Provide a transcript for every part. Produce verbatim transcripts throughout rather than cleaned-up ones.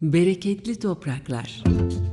Bereketli topraklar.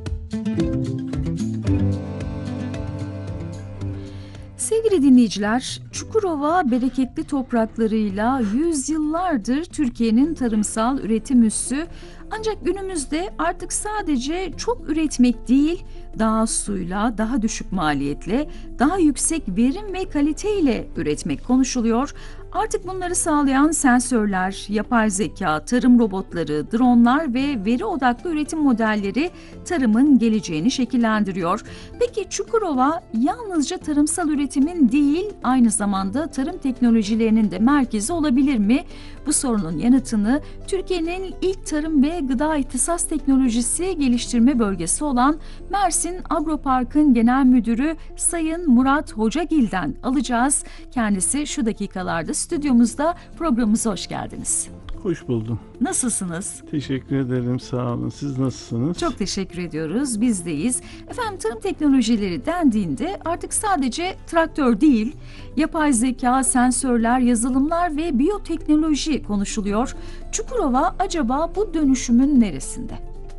Sevgili dinleyiciler, Çukurova bereketli topraklarıyla yüzyıllardır Türkiye'nin tarımsal üretim üssü. Ancak günümüzde artık sadece çok üretmek değil, daha az suyla, daha düşük maliyetle, daha yüksek verim ve kaliteyle üretmek konuşuluyor. Artık bunları sağlayan sensörler, yapay zeka, tarım robotları, dronlar ve veri odaklı üretim modelleri tarımın geleceğini şekillendiriyor. Peki Çukurova yalnızca tarımsal üretimin değil, aynı zamanda tarım teknolojilerinin de merkezi olabilir mi? Bu sorunun yanıtını Türkiye'nin ilk tarım ve gıda ihtisas teknolojisi geliştirme bölgesi olan Mersin Agropark'ın genel müdürü Sayın Murat Hocagil'den alacağız. Kendisi şu dakikalarda stüdyomuzda. Programımıza hoş geldiniz. Hoş buldum. Nasılsınız? Teşekkür ederim, sağ olun. Siz nasılsınız? Çok teşekkür ediyoruz. Bizdeyiz. Efendim, tarım teknolojileri dendiğinde artık sadece traktör değil, yapay zeka, sensörler, yazılımlar ve biyoteknoloji konuşuluyor. Çukurova acaba bu dönüşümün neresinde?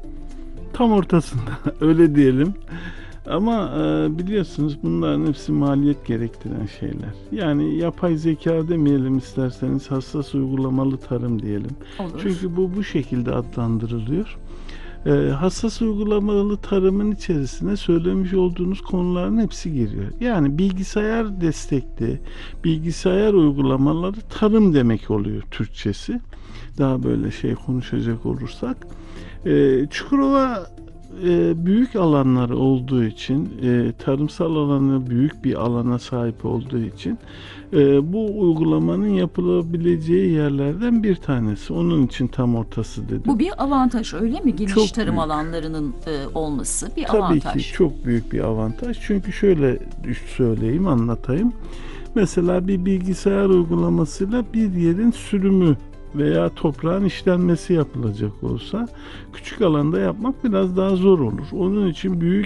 Tam ortasında, öyle diyelim. Ama e, biliyorsunuz bunların hepsi maliyet gerektiren şeyler. Yani yapay zeka demeyelim isterseniz, hassas uygulamalı tarım diyelim. Olur. Çünkü bu bu şekilde adlandırılıyor. E, hassas uygulamalı tarımın içerisine söylemiş olduğunuz konuların hepsi giriyor. Yani bilgisayar destekli, bilgisayar uygulamaları tarım demek oluyor Türkçesi. Daha böyle şey konuşacak olursak. E, Çukurova e, büyük alanları olduğu için, e, tarımsal alanı büyük bir alana sahip olduğu için e, bu uygulamanın yapılabileceği yerlerden bir tanesi. Onun için tam ortası dedim. Bu bir avantaj, öyle mi? Geniş Çok tarım büyük. alanlarının e, olması bir Tabii avantaj. ki çok büyük bir avantaj. Çünkü şöyle söyleyeyim, anlatayım. Mesela bir bilgisayar uygulamasıyla bir yerin sürümü veya toprağın işlenmesi yapılacak olsa küçük alanda yapmak biraz daha zor olur. Onun için büyük